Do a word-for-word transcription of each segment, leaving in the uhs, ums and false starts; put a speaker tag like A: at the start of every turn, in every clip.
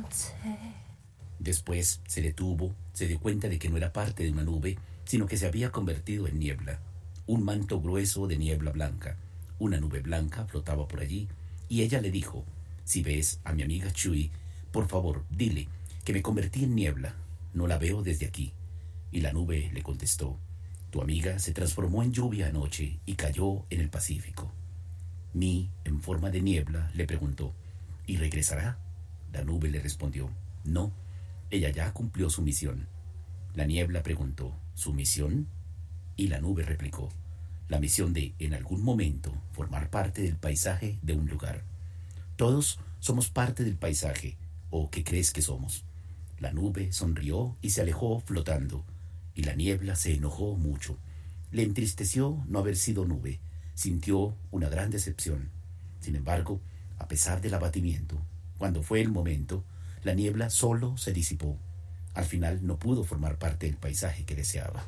A: Después se detuvo, se dio cuenta de que no era parte de una nube, sino que se había convertido en niebla. Un manto grueso de niebla blanca. Una nube blanca flotaba por allí, y ella le dijo: si ves a mi amiga Chui, por favor, dile que me convertí en niebla. No la veo desde aquí. Y la nube le contestó: tu amiga se transformó en lluvia anoche y cayó en el Pacífico. Mi, en forma de niebla, le preguntó: ¿y regresará? La nube le respondió: no, ella ya cumplió su misión. La niebla preguntó: ¿su misión? Y la nube replicó: la misión de, en algún momento, formar parte del paisaje de un lugar. Todos somos parte del paisaje, ¿o qué crees que somos? La nube sonrió y se alejó flotando, y la niebla se enojó mucho. Le entristeció no haber sido nube, sintió una gran decepción. Sin embargo, a pesar del abatimiento, cuando fue el momento, la niebla solo se disipó. Al final no pudo formar parte del paisaje que deseaba.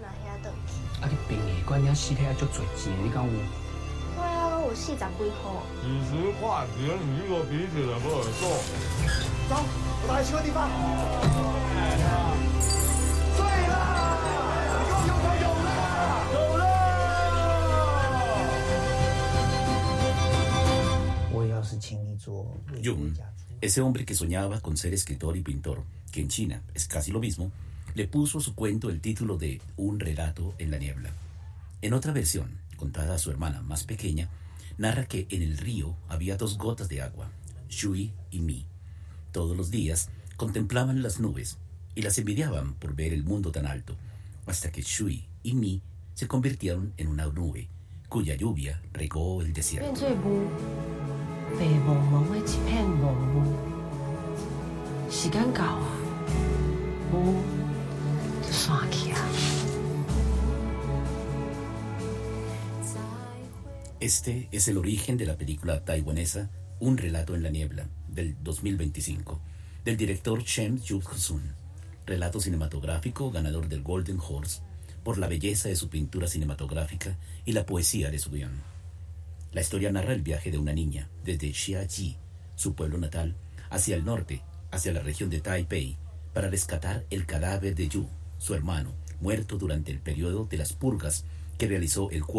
A: Jung, ese hombre que soñaba con ser escritor y pintor, que en China es casi lo mismo, le puso a su cuento el título de Un relato en la niebla. En otra versión, contada a su hermana más pequeña, narra que en el río había dos gotas de agua, Shui y Mi. Todos los días contemplaban las nubes y las envidiaban por ver el mundo tan alto, hasta que Shui y Mi se convirtieron en una nube, cuya lluvia regó el desierto. Este es el origen de la película taiwanesa Un relato en la niebla, del dos mil veinticinco, del director Shem Yuk-sun, relato cinematográfico ganador del Golden Horse por la belleza de su pintura cinematográfica y la poesía de su guión. La historia narra el viaje de una niña desde Xiaji, su pueblo natal, hacia el norte, hacia la región de Taipei, para rescatar el cadáver de Yu, su hermano, muerto durante el periodo de las purgas que realizó el